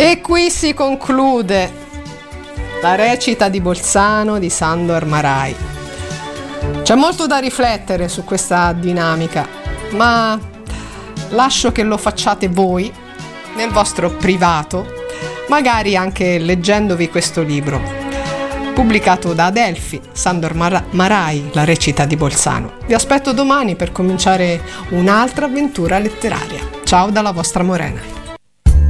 E qui si conclude la recita di Bolzano di Sándor Márai. C'è molto da riflettere su questa dinamica, ma lascio che lo facciate voi nel vostro privato, magari anche leggendovi questo libro, pubblicato da Adelphi, Sándor Márai, la recita di Bolzano. Vi aspetto domani per cominciare un'altra avventura letteraria. Ciao dalla vostra Morena.